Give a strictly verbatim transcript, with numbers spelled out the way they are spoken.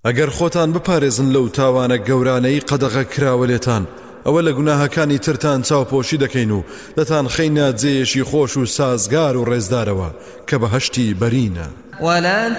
ئەگەر خۆتان بپارێزن لەو تاوانە گەورانەی قەدەغە کراوە لێتان ئەوە لە گوناهەکانی ترتان چاوپۆشی دەکەین و دەتان خەینە جێیەشی خۆش و سازگار و ڕێزدارەوە کە بەهەشتی بەرینە. ولا